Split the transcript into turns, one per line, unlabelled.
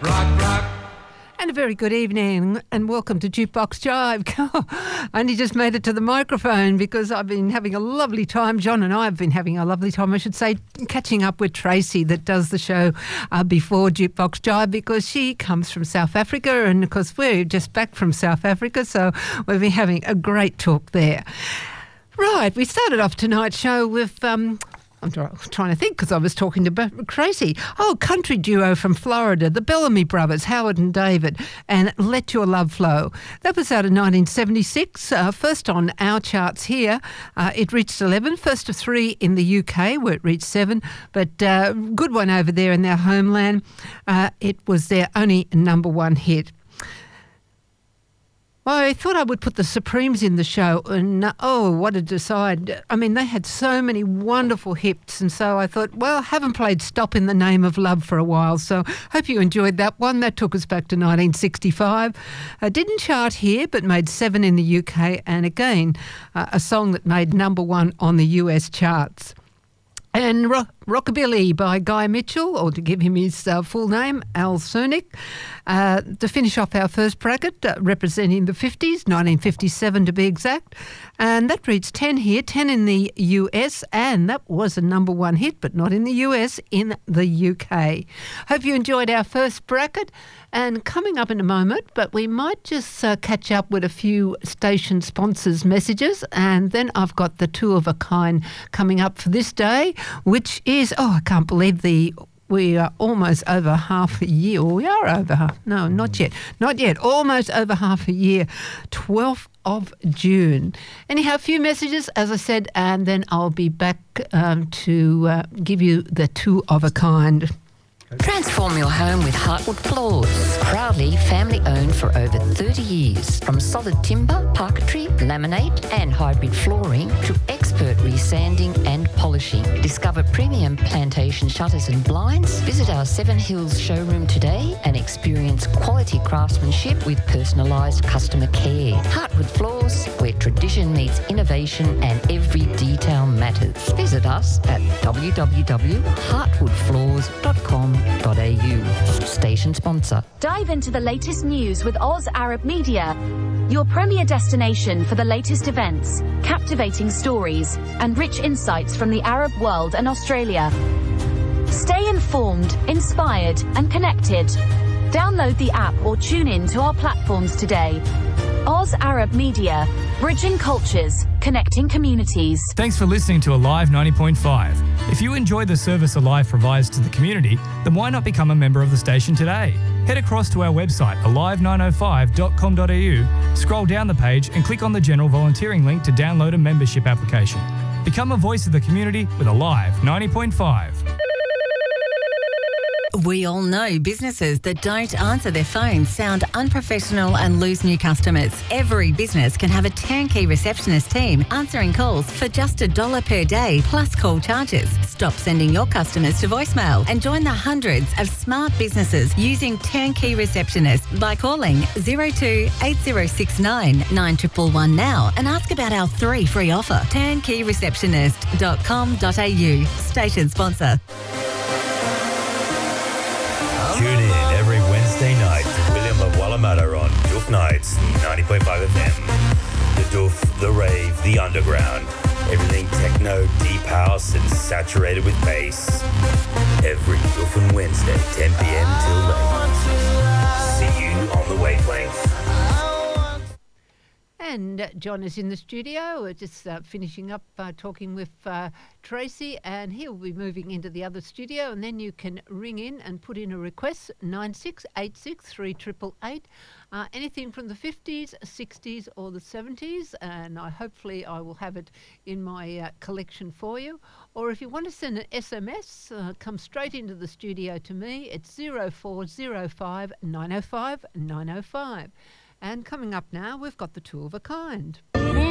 Rock, rock.
And a very good evening and welcome to Jukebox Jive. I only just made it to the microphone because I've been having a lovely time. John and I have been having a lovely time, I should say, catching up with Tracy that does the show before Jukebox Jive, because she comes from South Africa and of course we're just back from South Africa, so we've been having a great talk there. Right, we started off tonight's show with... I'm trying to think because I was talking to Tracy. Oh, country duo from Florida, the Bellamy Brothers, Howard and David, and Let Your Love Flow. That was out of 1976, first on our charts here. It reached 11, first of 3 in the UK where it reached 7, but good one over there in their homeland. It was their only number 1 hit. Well, I thought I would put the Supremes in the show and, what a decide. I mean, they had so many wonderful hits, and so I thought, well, haven't played Stop in the Name of Love for a while, so hope you enjoyed that one. That took us back to 1965. Didn't chart here, but made 7 in the UK, and again, a song that made number 1 on the US charts. And Rockabilly by Guy Mitchell, or to give him his full name, Al Sunick. To finish off our first bracket, representing the 50s, 1957 to be exact. And that reads 10 here, 10 in the US, and that was a number 1 hit, but not in the US, in the UK. Hope you enjoyed our first bracket. And coming up in a moment, but we might just catch up with a few station sponsors' messages, and then I've got the 2 of a kind coming up for this day, which is, I can't believe we are almost over half a year. Or we are over half. No, not yet. Not yet. Almost over half a year. 12th of June. Anyhow, a few messages, as I said, and then I'll be back to give you the 2 of a kind.
Transform your home with Heartwood Floors. Proudly family-owned for over 30 years. From solid timber, parquetry, laminate and hybrid flooring to expert resanding and polishing. Discover premium plantation shutters and blinds. Visit our Seven Hills showroom today and experience quality craftsmanship with personalised customer care. Heartwood Floors, where tradition meets innovation and every detail matters. Visit us at www.heartwoodfloors.com. Station sponsor.
Dive into the latest news with Oz Arab Media, your premier destination for the latest events, captivating stories, and rich insights from the Arab world and Australia. Stay informed, inspired, and connected. Download the app or tune in to our platforms today. Oz Arab Media, bridging cultures, connecting communities.
Thanks for listening to Alive 90.5. If you enjoy the service Alive provides to the community, then why not become a member of the station today? Head across to our website, alive905.com.au, scroll down the page and click on the general volunteering link to download a membership application. Become a voice of the community with Alive 90.5.
We all know businesses that don't answer their phones sound unprofessional and lose new customers. Every business can have a turnkey receptionist team answering calls for just $1 per day plus call charges. Stop sending your customers to voicemail and join the hundreds of smart businesses using turnkey receptionists by calling 02 8069 9111 now and ask about our 3 free offer. turnkeyreceptionist.com.au. Station sponsor.
Tune in every Wednesday night to William of Wallamata on Doof Nights, 90.5 FM. The Doof, the rave, the underground. Everything techno, deep house, and saturated with bass. Every Doofin Wednesday, 10 p.m. till late. See you on the wavelength.
And John is in the studio. We're just finishing up talking with Tracy, and he'll be moving into the other studio, and then you can ring in and put in a request, 9686 3888. Anything from the 50s, 60s or the 70s, and hopefully I will have it in my collection for you. Or if you want to send an SMS, come straight into the studio to me. It's 0405 905 905. And coming up now, we've got the 2 of a kind.